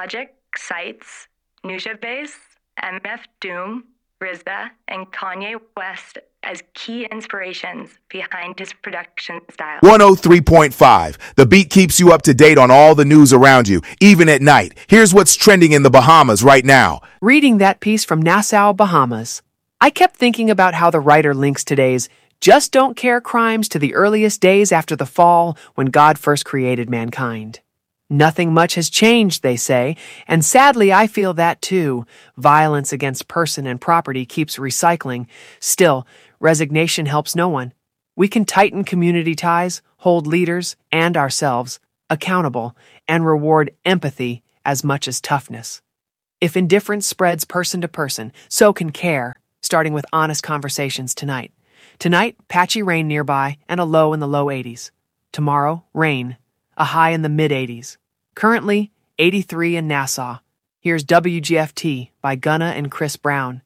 Logic cites Nujabes, MF Doom, RZA, and Kanye West as key inspirations behind his production style. 103.5. The beat keeps you up to date on all the news around you, even at night. Here's what's trending in the Bahamas right now. Reading that piece from Nassau, Bahamas, I kept thinking about how the writer links today's just don't care crimes to the earliest days after the fall when God first created mankind. Nothing much has changed, they say, and sadly I feel that too. Violence against person and property keeps recycling. Still, resignation helps no one. We can tighten community ties, hold leaders and ourselves accountable, and reward empathy as much as toughness. If indifference spreads person to person, so can care, starting with honest conversations tonight. Tonight, patchy rain nearby and a low in the low 80s. Tomorrow, rain, a high in the mid-80s. Currently, 83 in Nassau. Here's WGFT by Gunna and Chris Brown.